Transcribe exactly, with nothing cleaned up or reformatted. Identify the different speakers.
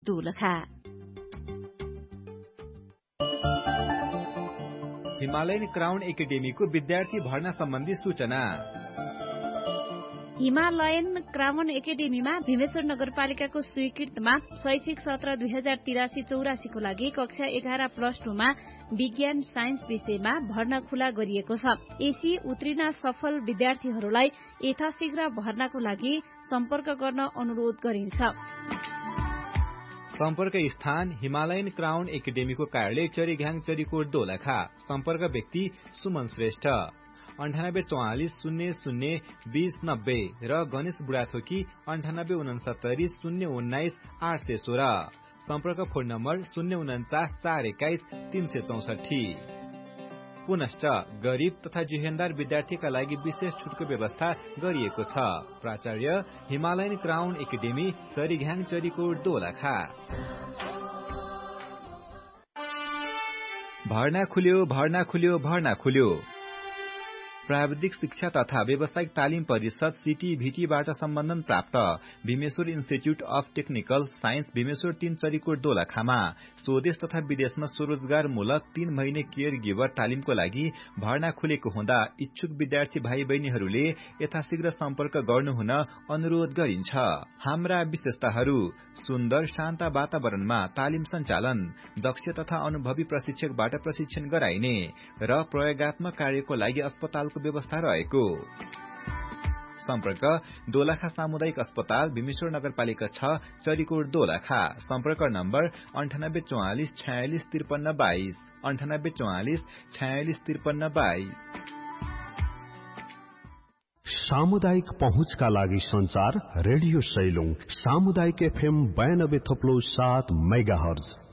Speaker 1: Dolakha.
Speaker 2: Himalayan crown एकाडेमीको विद्यार्थी भर्ना सम्बन्धी सूचना।
Speaker 1: हिमालयन क्राउन एकाडेमीमा भीमेश्वर नगरपालिकाको स्वीकृतमा शैक्षिक सत्र दुई हजार तिरासी चौरासीको लागि कक्षा एघार प्लस टूमा विज्ञान साइन्स विषयमा भर्ना खुला गरिएको छ। एसी उत्तीर्ण सफल विद्यार्थीहरूलाई यथाशीघ्र भर्नाको लागि सम्पर्क गर्न अनुरोध गरिन्छ।
Speaker 2: सम्पर्क स्थान हिमालयन क्राउन एकाडेमीको कार्यालय चरीघ्याङ चरीकोट दोलखा। सम्पर्क व्यक्ति सुमन श्रेष्ठ अन्ठानब्बे चौवालिस शून्य शून्य बीस नब्बे र गणेश बुढाथोकी अन्ठानब्बे उनसत्तरी शून्य उन्नाइस आठ सय सोह्र। सम्पर्क फोन नम्बर शून्य उन्चास चार एक्काइस तीन सय चौसठी। पुनश्च गरीब तथा जिहेन्दार विद्यार्थीका लागि विशेष छुटको व्यवस्था गरिएको छ। प्राचार्य Himalayan crown academy चरीघ्याङ Charikot Dolakha. भर्ना खुल्यो भर्ना खुल्यो भर्ना खुल्यो। प्राविधिक शिक्षा तथा व्यावसायिक तालिम परिषद सीटीभीटीबाट सम्बन्धन प्राप्त Bhimeshwar institute of technical science Bhimeshwar तीन चरीकोट दोलखामा स्वदेश तथा विदेशमा स्वरोजगारमूलक तीन महिने केयर गिभर तालिमको लागि भर्ना खुलेको हुँदा इच्छुक विद्यार्थी भाइ बहिनीहरूले यथाशीघ्र सम्पर्क गर्नुहुन अनुरोध गरिन्छ। हाम्रा विशेषताहरू: सुन्दर शान्त वातावरणमा तालिम सञ्चालन, दक्ष तथा अनुभवी प्रशिक्षकबाट प्रशिक्षण गराइने र प्रयोगात्मक कार्यको लागि अस्पतालको व्यवस्था रहेको। सम्पर्क दोलखा सामुदायिक अस्पताल भीमेश्वर नगरपालिका छ चरीकोट दोलखा। सम्पर्क नम्बर अन्ठानब्बे चौवालिस छयालिस त्रिपन्न बाइस अन्ठानब्बे चौवालिस छयालिस त्रिपन्न बाइस।
Speaker 3: सामुदायिक पहुँचका लागि संचार रेडियो सैलुङ सामुदायिक एफएम बयानब्बे थप्लो सात मेगा हर्ज।